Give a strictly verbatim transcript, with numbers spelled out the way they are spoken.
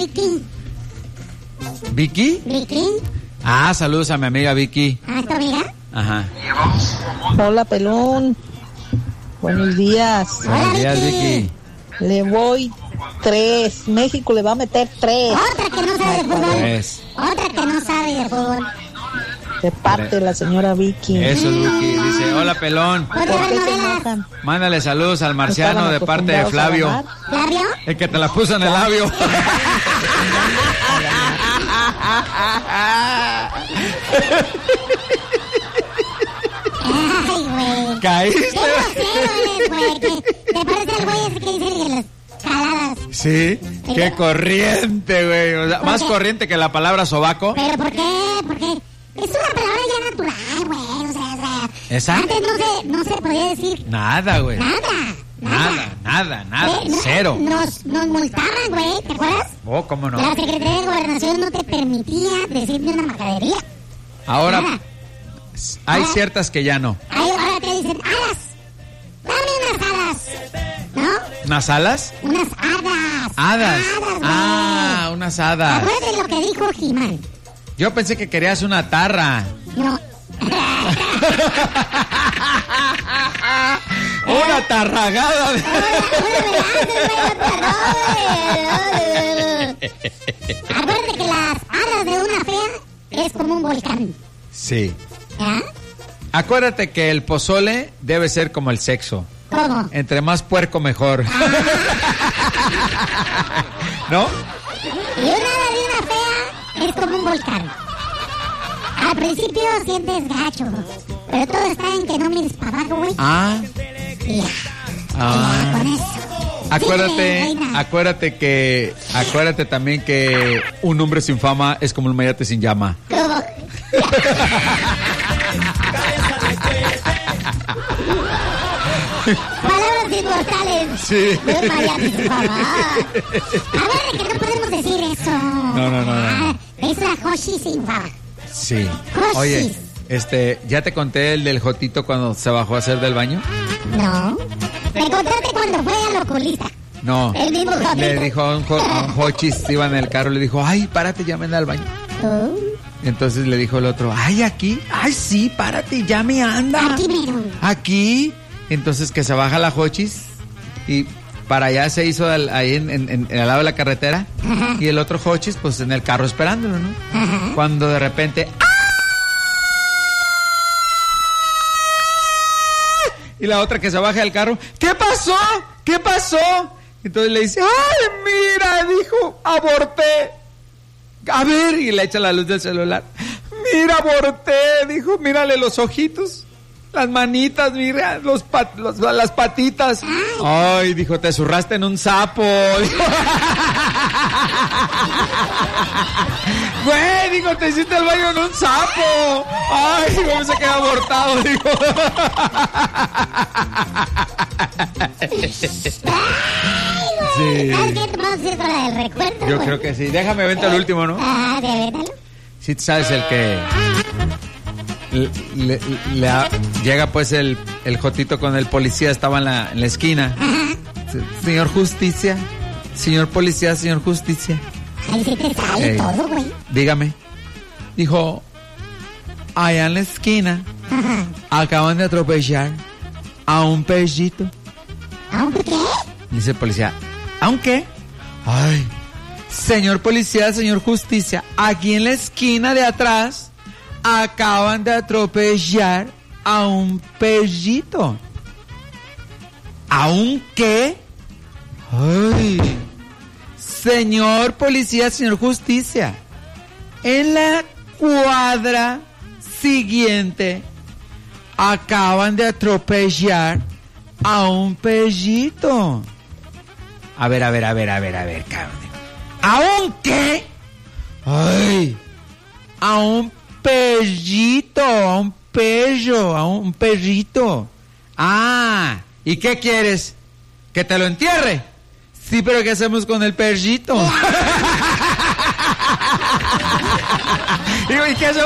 Vicky. ¿Vicky? Vicky. Ah, saludos a mi amiga Vicky. ¿Ah, tu amiga? Ajá. Hola, pelón. Buenos días. Buenos días, Vicky. Le voy tres. México le va a meter tres. Otra que no sabe de fútbol. Tres. Otra que no sabe de fútbol. De parte de la señora Vicky. Eso es Vicky. Dice, hola, pelón. ¿Por qué se enojan? Mándale saludos al marciano de parte de Flavio. ¿Flavio? El que te la puso en el labio. Ay, güey. ¿Caíste? Qué grosero eres, güey. Que te parece el güey ese que dice de las caladas. Sí, qué corriente, güey. O sea, más qué? corriente que la palabra sobaco. ¿Pero por qué? Porque es una palabra ya natural, güey. O sea, o sea. ¿Esa? Antes no se, no se podía decir Nada, güey. nada. Nada, nada, nada. Eh, no, Cero. Nos, nos multaban, güey. ¿Te acuerdas? Oh, ¿cómo no? La Secretaría de Gobernación no te permitía decir ni una majadería. Ahora, Nada. hay Ahora- ciertas que ya no. Ahí ahora te dicen, alas. Dame unas alas. ¿No? ¿Unas alas? Unas hadas. Hadas. güey. Ah, unas hadas. Acuérdate de lo que dijo Jimán. Yo pensé que querías una tarra. No. Una tarragada. de- Acuérdate que las hadas de una fea es como un volcán. Sí. ¿Ya? Acuérdate que el pozole debe ser como el sexo. ¿Cómo? Entre más puerco, mejor. ¿No? Y una hada de una fea es como un volcán. Al principio sientes gacho, pero todo está en que no mires para abajo, güey. Ah. Y ya. Ah. Y ya, con eso. Acuérdate, Síguele, reina. acuérdate que, acuérdate también que un hombre sin fama es como un mayate sin llama. ¿Cómo? Palabras inmortales. Sí. De un mayate sin fama. A ver, que no podemos decir eso. No, no, no, no. Ah, es la Hoshi sin fama. Sí. Cosis. Oye, este, ¿ya te conté el del Jotito cuando se bajó a hacer del baño? No. Me contaste cuando fue al oculista. No. El mismo Jotito. Le dijo a un, jo- a un Hochis, iba en el carro, le dijo, ay, párate, ya me anda al baño. Oh, Entonces le dijo el otro, ay, aquí, ay, sí, párate, ya me anda. Aquí mero. Aquí. Entonces que se baja la Hochis y para allá se hizo al- ahí en, en- en- al lado de la carretera. Ajá. Y el otro Hochis, pues en el carro esperándolo, ¿no? Ajá. Cuando de repente. ¡ah! Y la otra que se baja del carro, ¿qué pasó? ¿Qué pasó? Entonces le dice, ¡ay, mira! Dijo, aborté. A ver, y le echa la luz del celular. Mira, aborté, dijo, mírale los ojitos, las manitas, mira, los, pat- los- las patitas. Ay, dijo, te zurraste en un sapo. Dijo. Güey, dijo, te hiciste el baño en un sapo. Ay, cómo se queda abortado, dijo. Sí. ¿Sabes qué? Te vamos a decir con la del recuerdo. Yo güey. creo que sí. Déjame vente al último, ¿no? Ah, de verdad. Sí, tú sabes el que le, le- le ha- llega pues el, el Jotito con el policía, estaba en la, en la esquina. Se- Señor Justicia, señor policía, señor Justicia, Ahí sí te sale Ey. todo, güey. dígame. Dijo, allá en la esquina acaban de atropellar a un pellito. ¿Aunque qué? Dice el policía, ¿aunque? Ay, señor policía, señor justicia, aquí en la esquina de atrás acaban de atropellar a un pellito. ¿A un qué? Ay, señor policía, señor justicia, en la cuadra siguiente acaban de atropellar a un pellito. A ver, a ver, a ver, a ver, a ver, cabrón. ¿A un qué? Ay, a un pellito, a un pello, a un perrito. Ah, ¿y qué quieres? ¿Que te lo entierre? Sí, pero ¿qué hacemos con el perrito? Digo, ¿y qué hacemos?